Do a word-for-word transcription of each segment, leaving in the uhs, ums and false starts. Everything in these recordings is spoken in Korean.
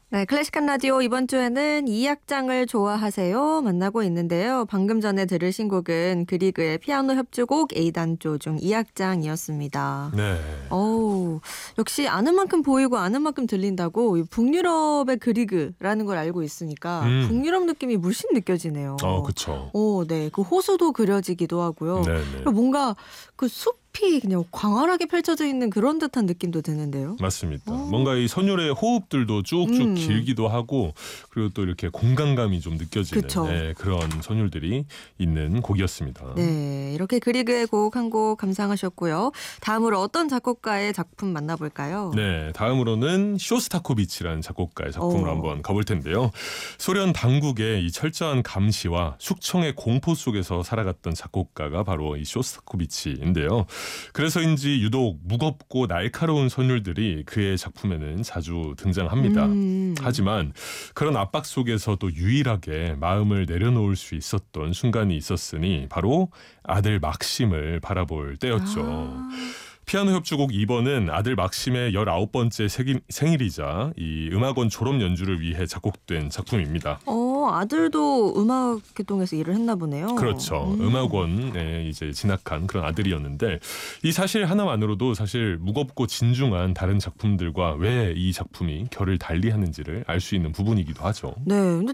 네, 클래식한 라디오 이번 주에는 이 악장을 좋아하세요 만나고 있는데요. 방금 전에 들으신 곡은 그리그의 피아노 협주곡 A단조 중 이 악장이었습니다. 네. 어우, 역시 아는 만큼 보이고 아는 만큼 들린다고 북유럽의 그리그라는 걸 알고 있으니까 음. 북유럽 느낌이 물씬 느껴지네요. 어, 그렇죠. 오, 네, 그 호수도 그려지기도 하고요. 네네. 그리고 뭔가 그 숲이 그냥 광활하게 펼쳐져 있는 그런 듯한 느낌도 드는데요. 맞습니다. 오. 뭔가 이 선율의 호흡들도 쭉쭉 음. 길기도 하고 그리고 또 이렇게 공간감이 좀 느껴지는 네, 그런 선율들이 있는 곡이었습니다. 네, 이렇게 그리그의 곡 한 곡 감상하셨고요. 다음으로 어떤 작곡가의 작품 만나볼까요? 네, 다음으로는 쇼스타코비치라는 작곡가의 작품을 오. 한번 가볼 텐데요. 소련 당국의 이 철저한 감시와 숙청의 공포 속에서 살아갔던 작곡가가 바로 이 쇼스타코비치인데요. 그래서인지 유독 무겁고 날카로운 선율들이 그의 작품에는 자주 등장합니다. 음. 하지만 그런 압박 속에서도 유일하게 마음을 내려놓을 수 있었던 순간이 있었으니 바로 아들 막심을 바라볼 때였죠. 아. 피아노 협주곡 이 번은 아들 막심의 열아홉 번째 생일이자 이 음악원 졸업 연주를 위해 작곡된 작품입니다. 어, 아들도 음악 계통에서 일을 했나 보네요. 그렇죠. 음. 음악원에 이제 진학한 그런 아들이었는데 이 사실 하나만으로도 사실 무겁고 진중한 다른 작품들과 왜 이 작품이 결을 달리하는지를 알 수 있는 부분이기도 하죠. 네, 근데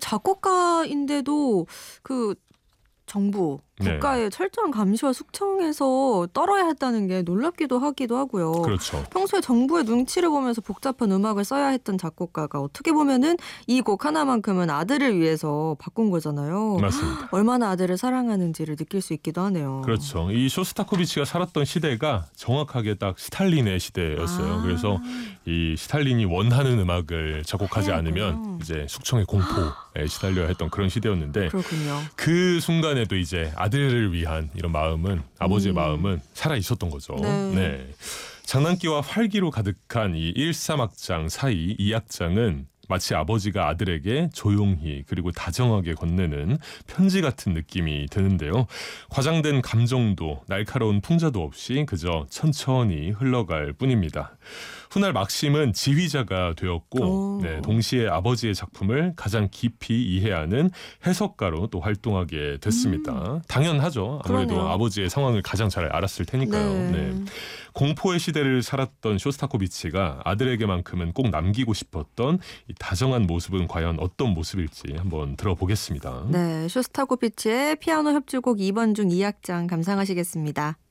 작곡가인데도 그 정부, 국가의 네. 철저한 감시와 숙청에서 떨어야 했다는 게 놀랍기도 하기도 하고요. 그렇죠. 평소에 정부의 눈치를 보면서 복잡한 음악을 써야 했던 작곡가가 어떻게 보면은 이 곡 하나만큼은 아들을 위해서 바꾼 거잖아요. 맞습니다. 얼마나 아들을 사랑하는지를 느낄 수 있기도 하네요. 그렇죠. 이 쇼스타코비치가 살았던 시대가 정확하게 딱 스탈린의 시대였어요. 아. 그래서 이 스탈린이 원하는 음악을 작곡하지 해야겠구나. 않으면 이제 숙청의 공포에 시달려야 했던 그런 시대였는데 그렇군요. 그 순간에도 이제 아들을 위한 이런 마음은 아버지의 음. 마음은 살아 있었던 거죠. 네. 장난기와 활기로 가득한 이 일, 삼 악장 사이 이 악장은 마치 아버지가 아들에게 조용히 그리고 다정하게 건네는 편지 같은 느낌이 드는데요. 과장된 감정도 날카로운 풍자도 없이 그저 천천히 흘러갈 뿐입니다. 훗날 막심은 지휘자가 되었고 네, 동시에 아버지의 작품을 가장 깊이 이해하는 해석가로 또 활동하게 됐습니다. 음. 당연하죠. 아무래도 그러네요. 아버지의 상황을 가장 잘 알았을 테니까요. 네. 네. 공포의 시대를 살았던 쇼스타코비치가 아들에게만큼은 꼭 남기고 싶었던 이 다정한 모습은 과연 어떤 모습일지 한번 들어보겠습니다. 네, 쇼스타코비치의 피아노 협주곡 이 번 중 이 악장 감상하시겠습니다.